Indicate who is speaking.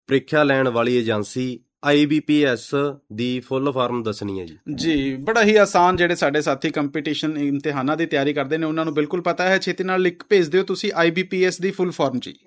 Speaker 1: ਪ੍ਰੀਖਿਆ ਲੈਣ ਵਾਲੀ ਏਜੰਸੀ IBPS ਦੀ ਫੁੱਲ ਫਾਰਮ ਦੱਸਣੀ ਹੈ ਜੀ।
Speaker 2: ਜੀ, ਬੜਾ ਹੀ ਆਸਾਨ। ਜਿਹੜੇ ਸਾਡੇ ਸਾਥੀ ਕੰਪੀਟੀਸ਼ਨ ਇਮਤਿਹਾਨਾਂ ਦੀ ਤਿਆਰੀ ਕਰਦੇ ਨੇ ਉਹਨਾਂ ਨੂੰ ਬਿਲਕੁਲ ਪਤਾ ਹੈ। ਛੇਤੀ ਨਾਲ ਲਿਖ ਭੇਜ ਦਿਓ ਤੁਸੀਂ IBPS ਦੀ ਫੁੱਲ ਫਾਰਮ ਜੀ।